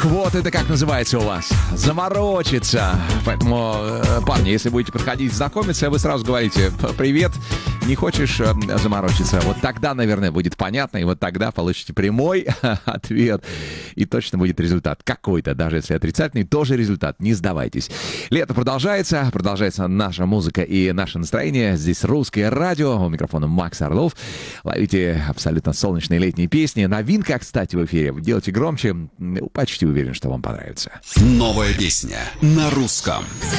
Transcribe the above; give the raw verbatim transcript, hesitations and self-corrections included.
вот это как называется у вас. Заморочиться. Поэтому, парни, если будете подходить знакомиться, вы сразу говорите: привет, не хочешь заморочиться? Вот тогда, наверное, будет понятно, и вот тогда получите прямой ответ, и точно будет результат какой-то, даже если отрицательный, тоже результат, не сдавайтесь. Лето продолжается, продолжается наша музыка и наше настроение. Здесь Русское радио, у микрофона Макс Орлов. Ловите абсолютно солнечные летние песни. Новинка, кстати, в эфире. Делайте громче, почти уверен, что вам понравится. Новая песня на русском.